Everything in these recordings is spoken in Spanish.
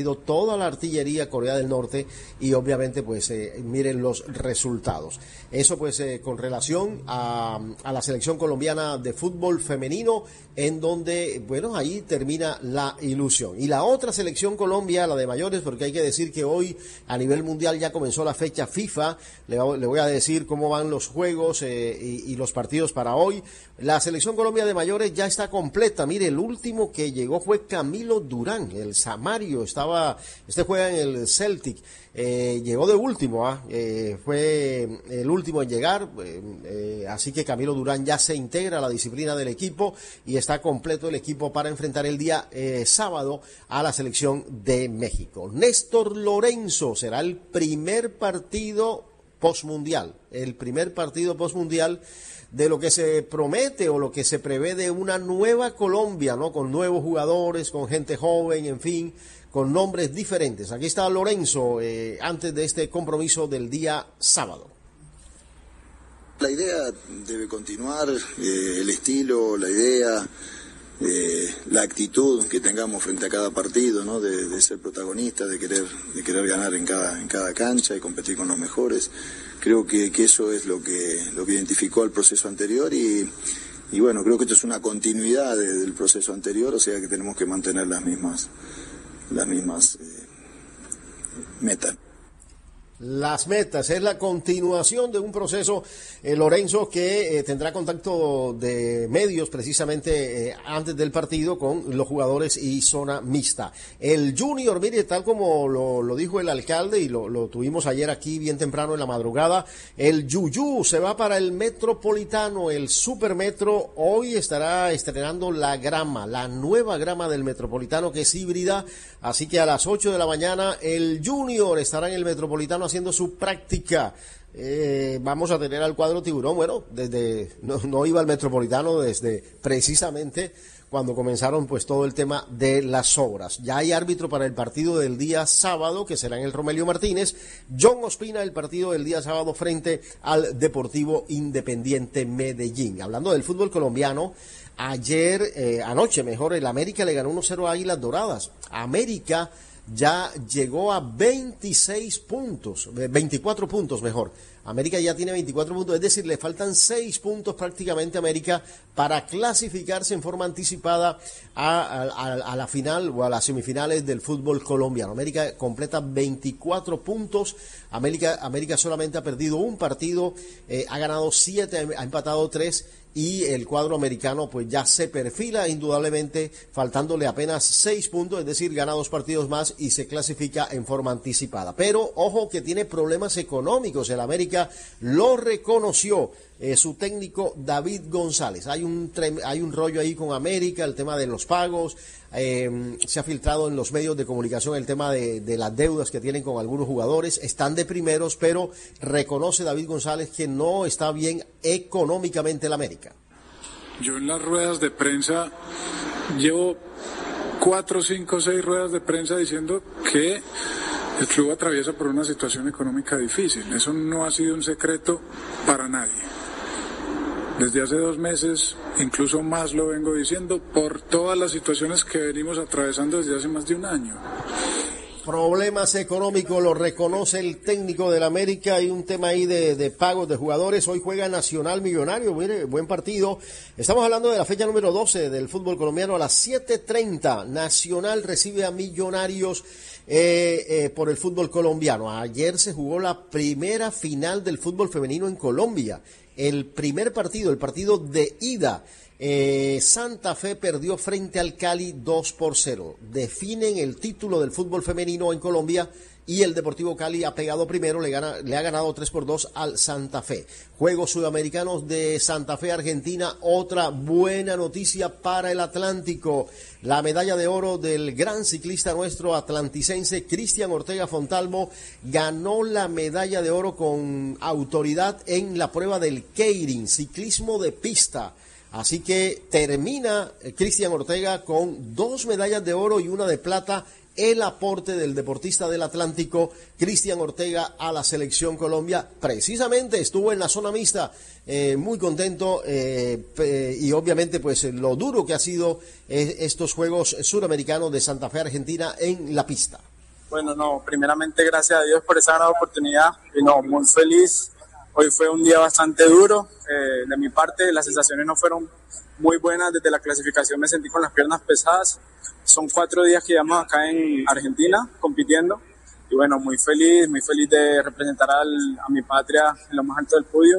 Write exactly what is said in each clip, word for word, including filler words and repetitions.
toda la artillería Corea del Norte y obviamente pues eh, miren los resultados. Eso pues eh, con relación a, a la selección colombiana de fútbol femenino, en donde bueno ahí termina la ilusión. Y la otra selección Colombia, la de mayores, porque hay que decir que hoy a nivel mundial ya comenzó la fecha FIFA, le, le voy a decir cómo van los juegos eh, y, y los partidos para hoy. La selección Colombia de mayores ya está completa. Mire, el último que llegó fue Camilo Durán, el Samario, estaba, este juega en el Celtic, eh, llegó de último, ¿ah? eh, fue el último en llegar, eh, eh, así que Camilo Durán ya se integra a la disciplina del equipo y está completo el equipo para enfrentar el día eh, sábado a la selección de México. Néstor Lorenzo será el primer partido postmundial, el primer partido postmundial de lo que se promete o lo que se prevé de una nueva Colombia, ¿no? Con nuevos jugadores, con gente joven, en fin, con nombres diferentes. Aquí está Lorenzo eh, antes de este compromiso del día sábado. La idea debe continuar, eh, el estilo, la idea, eh, la actitud que tengamos frente a cada partido, ¿no? De, de ser protagonistas, de querer, de querer ganar en cada, en cada cancha y competir con los mejores. Creo que, que eso es lo que, lo que identificó el proceso anterior y, y bueno, creo que esto es una continuidad de, del proceso anterior, o sea que tenemos que mantener las mismas, las mismas eh, metas. Las metas, es la continuación de un proceso, eh, Lorenzo, que eh, tendrá contacto de medios precisamente eh, antes del partido con los jugadores y zona mixta. El Junior, mire, tal como lo, lo dijo el alcalde y lo, lo tuvimos ayer aquí bien temprano en la madrugada, el Yuyú se va para el Metropolitano, el Supermetro, hoy estará estrenando la grama, la nueva grama del Metropolitano que es híbrida, así que a las ocho de la mañana el Junior estará en el Metropolitano haciendo su práctica. Eh, vamos a tener al cuadro tiburón, bueno, desde no, no iba al Metropolitano desde precisamente cuando comenzaron pues todo el tema de las obras. Ya hay árbitro para el partido del día sábado, que será en el Romelio Martínez. John Ospina, el partido del día sábado frente al Deportivo Independiente Medellín. Hablando del fútbol colombiano, ayer, eh, anoche mejor, el América le ganó uno cero a Águilas Doradas. América ya llegó a veintiséis puntos, veinticuatro puntos mejor. América ya tiene veinticuatro puntos, es decir, le faltan seis puntos prácticamente a América para clasificarse en forma anticipada a, a, a la final o a las semifinales del fútbol colombiano. América completa veinticuatro puntos, América, América solamente ha perdido un partido, eh, ha ganado siete, ha empatado tres, y el cuadro americano pues ya se perfila indudablemente, faltándole apenas seis puntos, es decir, gana dos partidos más y se clasifica en forma anticipada. Pero ojo que tiene problemas económicos, el América lo reconoció eh, su técnico David González. Hay un, hay un rollo ahí con América, el tema de los pagos, eh, se ha filtrado en los medios de comunicación el tema de, de las deudas que tienen con algunos jugadores, están de primeros, pero reconoce David González que no está bien económicamente el América. Yo en las ruedas de prensa llevo cuatro, cinco, seis ruedas de prensa diciendo que el club atraviesa por una situación económica difícil. Eso no ha sido un secreto para nadie. Desde hace dos meses, incluso más lo vengo diciendo, por todas las situaciones que venimos atravesando desde hace más de un año. Problemas económicos, lo reconoce el técnico del América. Hay un tema ahí de, de pagos de jugadores. Hoy juega Nacional Millonario, mire, buen partido. Estamos hablando de la fecha número doce del fútbol colombiano. A las siete treinta, Nacional recibe a Millonarios eh, eh, por el fútbol colombiano. Ayer se jugó la primera final del fútbol femenino en Colombia. El primer partido, el partido de ida. Eh, Santa Fe perdió frente al Cali dos por cero. Definen el título del fútbol femenino en Colombia y el Deportivo Cali ha pegado primero, le, gana, le ha ganado tres por dos al Santa Fe. Juegos Sudamericanos de Santa Fe, Argentina, otra buena noticia para el Atlántico. La medalla de oro del gran ciclista nuestro atlanticense, Cristian Ortega Fontalvo, ganó la medalla de oro con autoridad en la prueba del Keirin, ciclismo de pista. Así que termina eh, Cristian Ortega con dos medallas de oro y una de plata, el aporte del deportista del Atlántico, Cristian Ortega, a la selección Colombia. Precisamente estuvo en la zona mixta, eh, muy contento eh, eh, y obviamente pues lo duro que ha sido eh, estos Juegos Suramericanos de Santa Fe, Argentina, en la pista. Bueno, no, primeramente gracias a Dios por esa gran oportunidad y no, muy feliz. Hoy fue un día bastante duro, eh, de mi parte las sensaciones no fueron muy buenas, desde la clasificación me sentí con las piernas pesadas. Son cuatro días que llevamos acá en Argentina compitiendo y bueno, muy feliz, muy feliz de representar al, a mi patria en lo más alto del podio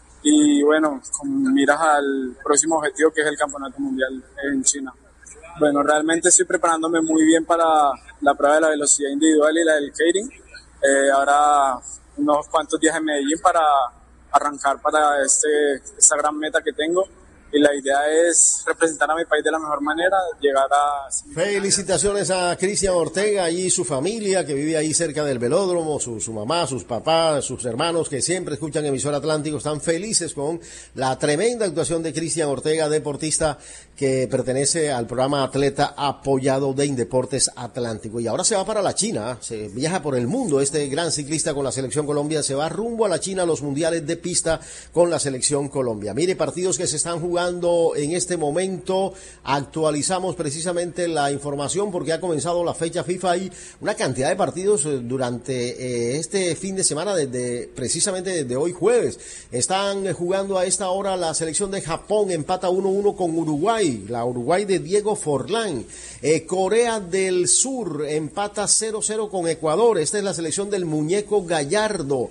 y bueno, con miras al próximo objetivo que es el Campeonato Mundial en China. Bueno, realmente estoy preparándome muy bien para la prueba de la velocidad individual y la del Keirin. Eh, ahora unos cuantos días en Medellín para arrancar para este, esta gran meta que tengo y la idea es representar a mi país de la mejor manera, llegar a... Felicitaciones a Cristian Ortega y su familia que vive ahí cerca del velódromo, su, su mamá, sus papás, sus hermanos que siempre escuchan Emisora Atlántico, están felices con la tremenda actuación de Cristian Ortega, deportista que pertenece al programa Atleta Apoyado de Indeportes Atlántico. Y ahora se va para la China, se viaja por el mundo, este gran ciclista con la Selección Colombia se va rumbo a la China, a los mundiales de pista con la Selección Colombia. Mire, partidos que se están jugando en este momento, actualizamos precisamente la información porque ha comenzado la fecha FIFA. Hay una cantidad de partidos durante eh, este fin de semana, desde precisamente desde hoy jueves. Están jugando a esta hora la selección de Japón, empata uno uno con Uruguay, la Uruguay de Diego Forlán. Eh, Corea del Sur empata cero cero con Ecuador, esta es la selección del muñeco Gallardo.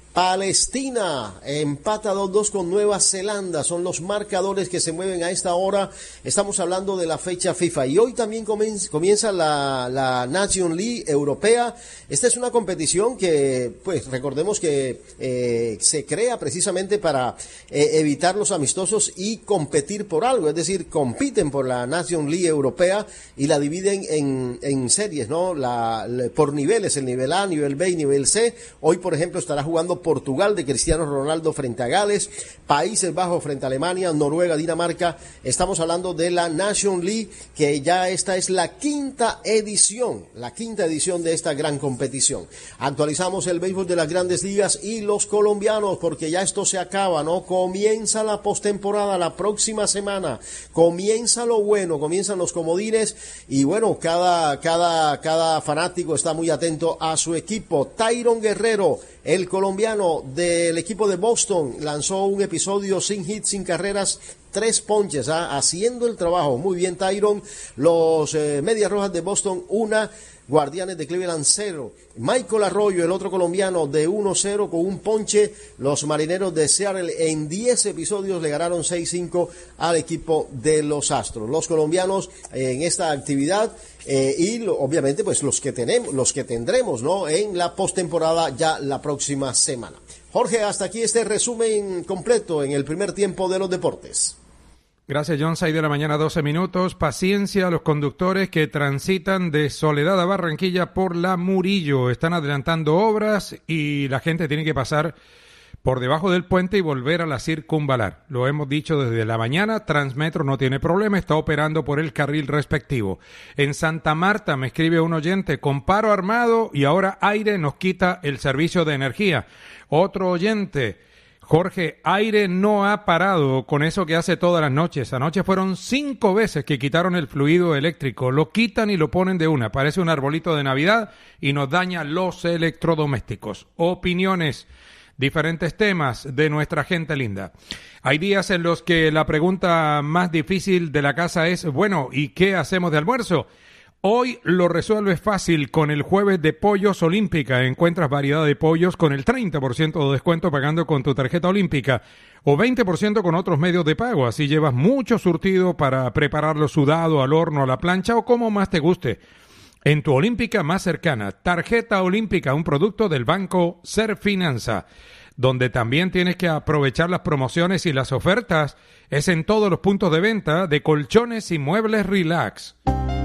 Palestina empata dos dos con Nueva Zelanda, son los marcadores que se mueven a esta hora. Estamos hablando de la fecha FIFA y hoy también comienza la, la Nation League europea. Esta es una competición que, pues recordemos que eh, se crea precisamente para eh, evitar los amistosos y competir por algo, es decir, compiten por la Nation League europea y la dividen en, en series, ¿no? La, la, por niveles, el nivel A, nivel B y nivel C. Hoy, por ejemplo, estará jugando Portugal de Cristiano Ronaldo frente a Gales, Países Bajos frente a Alemania, Noruega, Dinamarca. Estamos hablando de la Nation League, que ya esta es la quinta edición, la quinta edición de esta gran competición. Actualizamos el béisbol de las grandes ligas y los colombianos, porque ya esto se acaba, ¿no? Comienza la postemporada la próxima semana, comienza lo bueno, comienzan los comodines y bueno, cada, cada, cada fanático está muy atento a su equipo. Tyron Guerrero, el colombiano del equipo de Boston, lanzó un episodio sin hits, sin carreras, tres ponches, ¿eh? haciendo el trabajo. Muy bien, Tyron. Los eh, Medias Rojas de Boston, una. Guardianes de Cleveland, cero. Michael Arroyo, el otro colombiano, de uno cero con un ponche. Los Marineros de Seattle en diez episodios le ganaron seis cinco al equipo de los Astros. Los colombianos eh, en esta actividad eh, y lo, obviamente pues los que tenemos, los que tendremos, ¿no? En la postemporada ya la próxima semana. Jorge, hasta aquí este resumen completo en el primer tiempo de los deportes. Gracias, John. seis de la mañana, doce minutos. Paciencia a los conductores que transitan de Soledad a Barranquilla por la Murillo. Están adelantando obras y la gente tiene que pasar por debajo del puente y volver a la circunvalar. Lo hemos dicho desde la mañana. Transmetro no tiene problema, está operando por el carril respectivo. En Santa Marta me escribe un oyente, con paro armado y ahora Aire nos quita el servicio de energía. Otro oyente, Jorge, Aire no ha parado con eso que hace todas las noches. Anoche fueron cinco veces que quitaron el fluido eléctrico. Lo quitan y lo ponen de una. Parece un arbolito de Navidad y nos daña los electrodomésticos. Opiniones, diferentes temas de nuestra gente linda. Hay días en los que la pregunta más difícil de la casa es, bueno, ¿y qué hacemos de almuerzo? Hoy lo resuelves fácil con el jueves de Pollos Olímpica. Encuentras variedad de pollos con el treinta por ciento de descuento pagando con tu tarjeta Olímpica o veinte por ciento con otros medios de pago. Así llevas mucho surtido para prepararlo sudado, al horno, a la plancha o como más te guste. En tu Olímpica más cercana, tarjeta Olímpica, un producto del banco Serfinanza. Donde también tienes que aprovechar las promociones y las ofertas es en todos los puntos de venta de colchones y muebles Relax.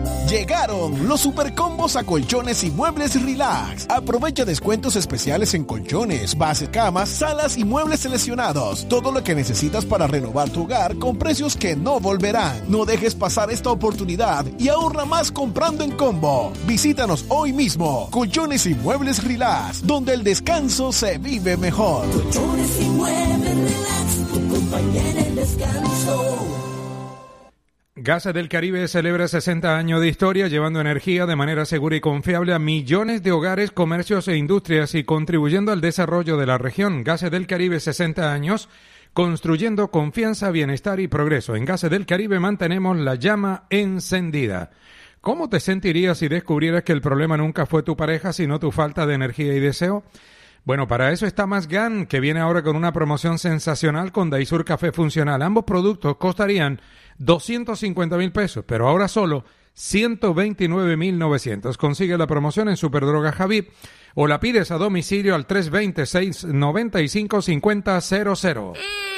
Llegaron los supercombos a Colchones y Muebles Relax. Aprovecha descuentos especiales en colchones, bases, camas, salas y muebles seleccionados. Todo lo que necesitas para renovar tu hogar con precios que no volverán. No dejes pasar esta oportunidad y ahorra más comprando en combo. Visítanos hoy mismo. Colchones y Muebles Relax, donde el descanso se vive mejor. Colchones y Muebles Relax, tu compañía en el descanso. Gases del Caribe celebra sesenta años de historia, llevando energía de manera segura y confiable a millones de hogares, comercios e industrias y contribuyendo al desarrollo de la región. Gases del Caribe, sesenta años, construyendo confianza, bienestar y progreso. En Gases del Caribe mantenemos la llama encendida. ¿Cómo te sentirías si descubrieras que el problema nunca fue tu pareja, sino tu falta de energía y deseo? Bueno, para eso está Masgan, que viene ahora con una promoción sensacional con Daisur Café Funcional. Ambos productos costarían doscientos cincuenta mil pesos, pero ahora solo ciento veintinueve mil novecientos. Consigue la promoción en Superdroga Javib o la pides a domicilio al tres dos cero, seis nueve cinco, cinco cero cero cero.